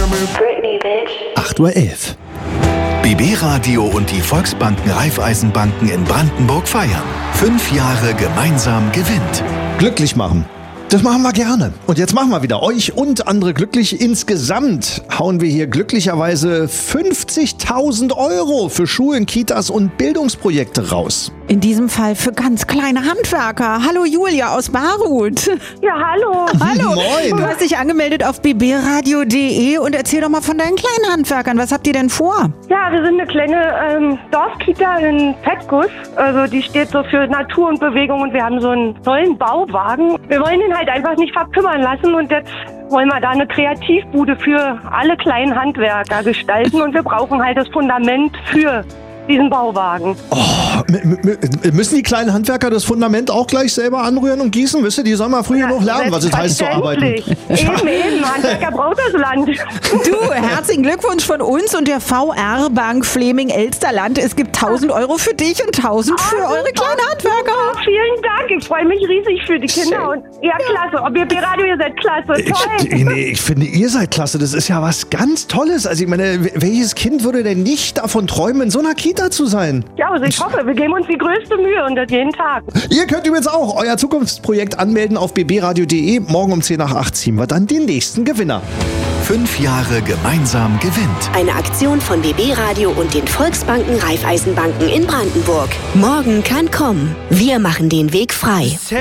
Britney, bitch. 8:11 Uhr. BB Radio und die Volksbanken Raiffeisenbanken in Brandenburg feiern. 5 Jahre gemeinsam gewinnt. Glücklich machen. Das machen wir gerne. Und jetzt machen wir wieder euch und andere glücklich. Insgesamt hauen wir hier glücklicherweise 50.000 € für Schulen, Kitas und Bildungsprojekte raus. In diesem Fall für ganz kleine Handwerker. Hallo Julia aus Baruth. Ja, hallo. Hallo. Moin. Du hast dich angemeldet auf bbradio.de und erzähl doch mal von deinen kleinen Handwerkern. Was habt ihr denn vor? Ja, wir sind eine kleine Dorfkita in Petkus. Also die steht so für Natur und Bewegung und wir haben so einen tollen Bauwagen. Wir wollen ihn halt einfach nicht verkümmern lassen und jetzt wollen wir da eine Kreativbude für alle kleinen Handwerker gestalten und wir brauchen halt das Fundament für diesen Bauwagen. Müssen die kleinen Handwerker das Fundament auch gleich selber anrühren und gießen? Wisst ihr, die sollen mal früh genug lernen, was es heißt zu arbeiten. Eben, Handwerker braucht das Land. Du, herzlichen Glückwunsch von uns und der VR Bank Fleming-Elsterland. Es gibt 1.000 € für dich und 1.000 für eure kleinen Handwerker. Vielen Dank, ich freue mich riesig für die Kinder. Und ja, klasse. Ob ihr BB-Radio, ihr seid klasse. Toll. Ich finde, ihr seid klasse. Das ist ja was ganz Tolles. Also ich meine, welches Kind würde denn nicht davon träumen, in so einer Kita zu sein? Ja, also ich hoffe, wir geben uns die größte Mühe und das jeden Tag. Ihr könnt übrigens auch euer Zukunftsprojekt anmelden auf bbradio.de. Morgen um 7:50 ziehen wir dann den nächsten Gewinner. 5 Jahre gemeinsam gewinnt. Eine Aktion von BB Radio und den Volksbanken Raiffeisenbanken in Brandenburg. Morgen kann kommen. Wir machen den Weg frei.